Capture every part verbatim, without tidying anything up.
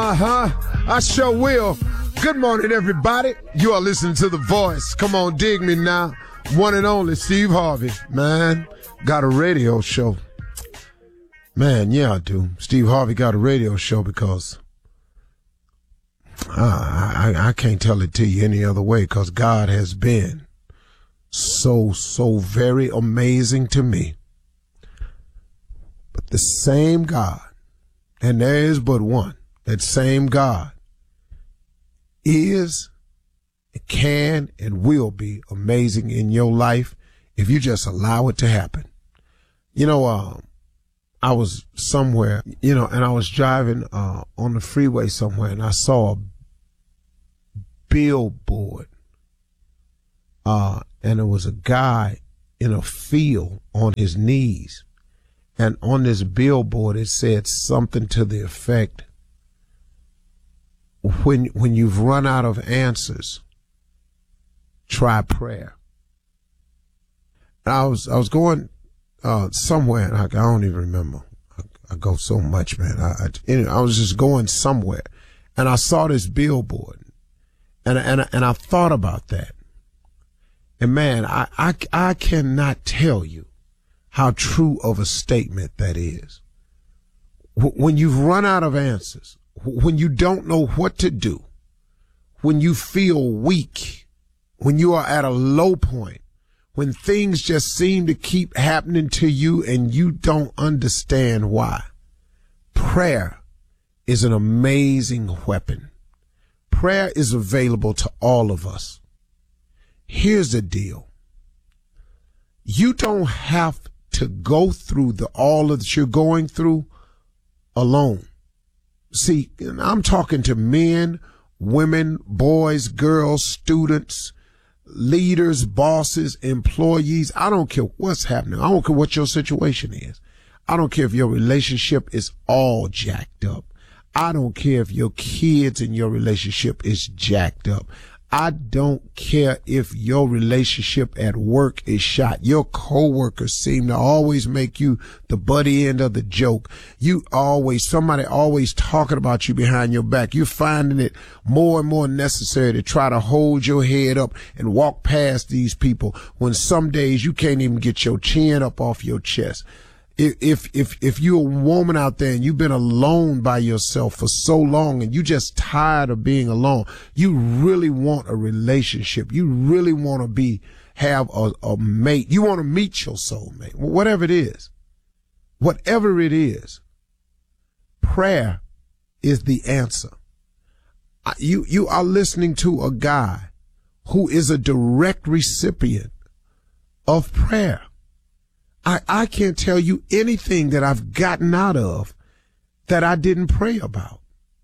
Uh-huh. I sure will. Good morning, everybody. You are listening to The Voice. Come on, dig me now. One and only Steve Harvey. Man, got a radio show. Man, yeah, I do. Steve Harvey got a radio show because I, I, I can't tell it to you any other way, because God has been so, so very amazing to me. But the same God, and there is but one, that same God is, can, and will be amazing in your life if you just allow it to happen. You know, uh, I was somewhere, you know, and I was driving uh, on the freeway somewhere, and I saw a billboard, uh, and it was a guy in a field on his knees. And on this billboard, it said something to the effect, when when you've run out of answers, try prayer. And I was I was going uh, somewhere, and I, I don't even remember. I, I go so much, man. I I, anyway, I was just going somewhere, and I saw this billboard, and and and I thought about that. And man, I I I cannot tell you how true of a statement that is. When you've run out of answers, when you don't know what to do, when you feel weak, when you are at a low point, when things just seem to keep happening to you and you don't understand why, prayer is an amazing weapon. Prayer is available to all of us. Here's the deal. You don't have to go through the all that you're going through alone. See, I'm talking to men, women, boys, girls, students, leaders, bosses, employees. I don't care what's happening. I don't care what your situation is. I don't care if your relationship is all jacked up. I don't care if your kids and your relationship is jacked up. I don't care if your relationship at work is shot. Your coworkers seem to always make you the buddy end of the joke. You always, somebody always talking about you behind your back. You're finding it more and more necessary to try to hold your head up and walk past these people when some days you can't even get your chin up off your chest. If, if, if you're a woman out there and you've been alone by yourself for so long and you just tired of being alone, you really want a relationship. You really want to be, have a, a mate. You want to meet your soulmate, whatever it is, whatever it is. Prayer is the answer. You, you are listening to a guy who is a direct recipient of prayer. I, I can't tell you anything that I've gotten out of that I didn't pray about.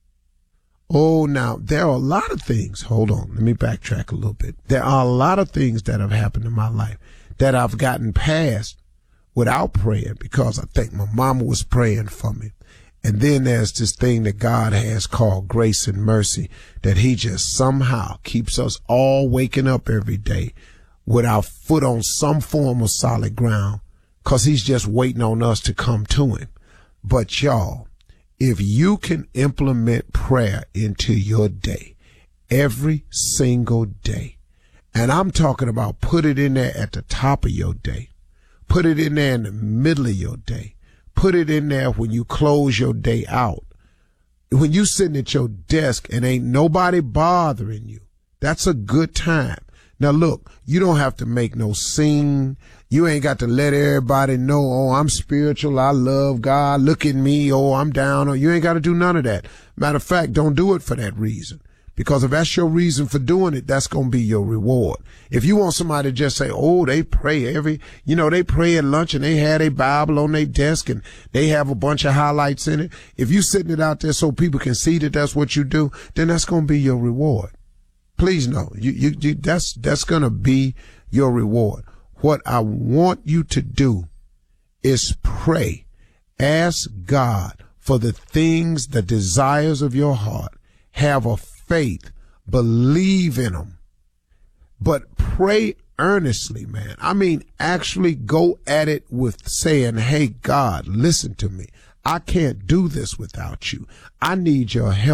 Oh, now, there are a lot of things. Hold on. Let me backtrack a little bit. There are a lot of things that have happened in my life that I've gotten past without praying because I think my mama was praying for me. And then there's this thing that God has called grace and mercy, that he just somehow keeps us all waking up every day with our foot on some form of solid ground, because he's just waiting on us to come to him. But y'all, if you can implement prayer into your day, every single day, and I'm talking about put it in there at the top of your day, put it in there in the middle of your day, put it in there when you close your day out, when you sitting at your desk and ain't nobody bothering you, that's a good time. Now look, you don't have to make no scene. You ain't got to let everybody know, oh, I'm spiritual, I love God, look at me, oh, I'm down. Or you ain't got to do none of that. Matter of fact, don't do it for that reason. Because if that's your reason for doing it, that's going to be your reward. If you want somebody to just say, oh, they pray every, you know, they pray at lunch and they had a Bible on their desk and they have a bunch of highlights in it. If you sitting it out there so people can see that that's what you do, then that's going to be your reward. Please know, you, you, you, that's, that's going to be your reward. What I want you to do is pray. Ask God for the things, the desires of your heart. Have a faith. Believe in them. But pray earnestly, man. I mean, actually go at it with saying, hey, God, listen to me. I can't do this without you. I need your help.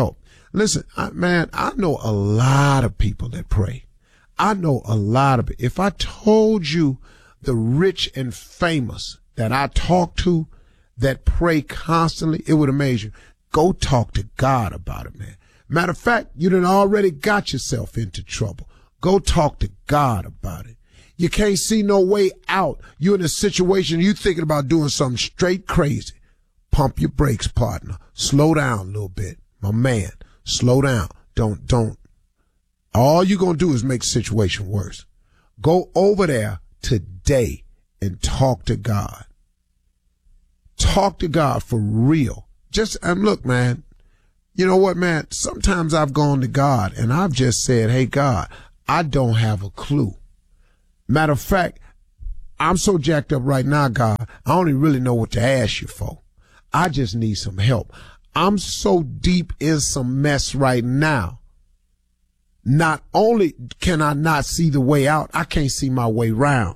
Listen, I, man, I know a lot of people that pray. I know a lot of it. If I told you the rich and famous that I talk to that pray constantly, it would amaze you. Go talk to God about it, man. Matter of fact, you done already got yourself into trouble. Go talk to God about it. You can't see no way out. You're in a situation you thinking about doing something straight crazy. Pump your brakes, partner. Slow down a little bit. My man, slow down. Don't, don't. All you're going to do is make the situation worse. Go over there today and talk to God. Talk to God for real. Just, and look, man, you know what, man? Sometimes I've gone to God and I've just said, hey, God, I don't have a clue. Matter of fact, I'm so jacked up right now, God, I don't even really know what to ask you for. I just need some help. I'm so deep in some mess right now. Not only can I not see the way out, I can't see my way round.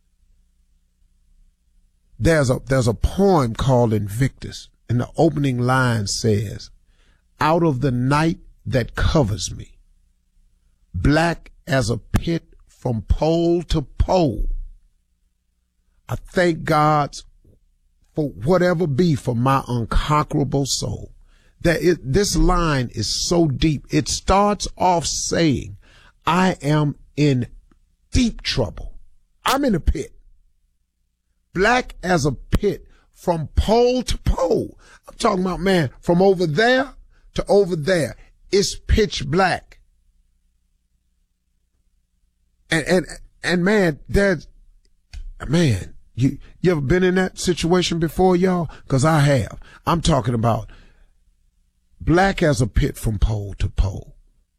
There's a, there's a poem called Invictus, and the opening line says, out of the night that covers me, black as a pit from pole to pole, I thank God for whatever be for my unconquerable soul. That it, this line is so deep. It starts off saying, I am in deep trouble. I'm in a pit. Black as a pit from pole to pole. I'm talking about, man, from over there to over there. It's pitch black. And, and, and man, there's, man, you, you ever been in that situation before, y'all? Cause I have. I'm talking about black as a pit from pole to pole.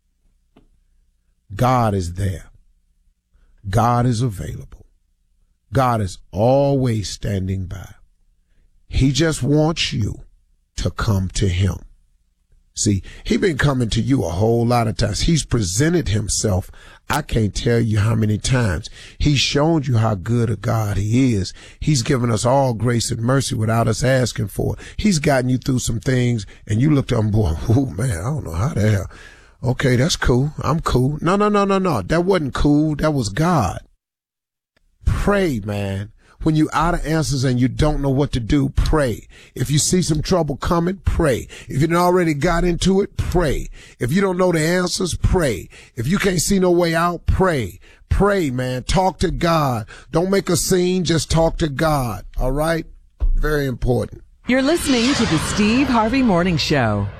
God is there. God is available. God is always standing by. He just wants you to come to him. See, he been coming to you a whole lot of times. He's presented himself. I can't tell you how many times. He's shown you how good a God he is. He's given us all grace and mercy without us asking for it. He's gotten you through some things and you looked up and boy, oh man, I don't know how the hell. Okay, that's cool. I'm cool. No, no, no, no, no. That wasn't cool. That was God. Pray, man. When you're out of answers and you don't know what to do, pray. If you see some trouble coming, pray. If you already got into it, pray. If you don't know the answers, pray. If you can't see no way out, pray. Pray, man. Talk to God. Don't make a scene. Just talk to God. All right? Very important. You're listening to the Steve Harvey Morning Show.